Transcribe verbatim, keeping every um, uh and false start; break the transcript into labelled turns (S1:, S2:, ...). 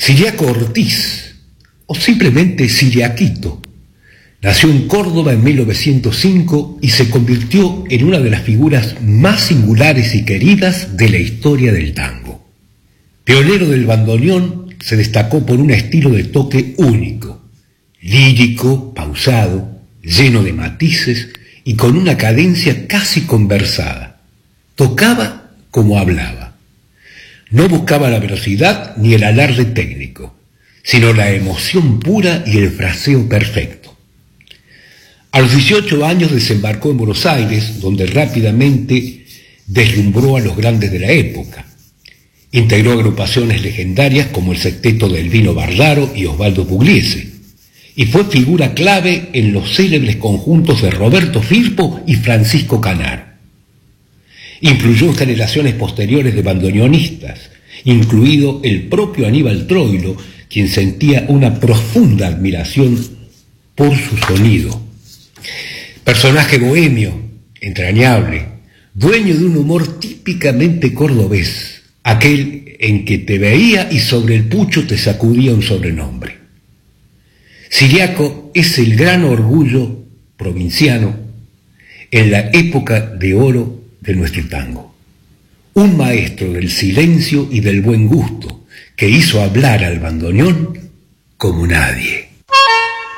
S1: Ciriaco Ortiz, o simplemente Ciriaquito, nació en Córdoba en mil novecientos cinco y se convirtió en una de las figuras más singulares y queridas de la historia del tango. Pionero del bandoneón, se destacó por un estilo de toque único, lírico, pausado, lleno de matices y con una cadencia casi conversada. Tocaba como hablaba. No buscaba la velocidad ni el alarde técnico, sino la emoción pura y el fraseo perfecto. A los dieciocho años desembarcó en Buenos Aires, donde rápidamente deslumbró a los grandes de la época. Integró agrupaciones legendarias como el Sexteto de Elvino Bardaro y Osvaldo Pugliese, y fue figura clave en los célebres conjuntos de Roberto Firpo y Francisco Canaro. Influyó en generaciones posteriores de bandoneonistas, incluido el propio Aníbal Troilo, quien sentía una profunda admiración por su sonido. Personaje bohemio, entrañable, dueño de un humor típicamente cordobés, aquel en que te veía y sobre el pucho te sacudía un sobrenombre. Ciriaco es el gran orgullo provinciano en la época de oro de nuestro tango. Un maestro del silencio y del buen gusto que hizo hablar al bandoneón como nadie.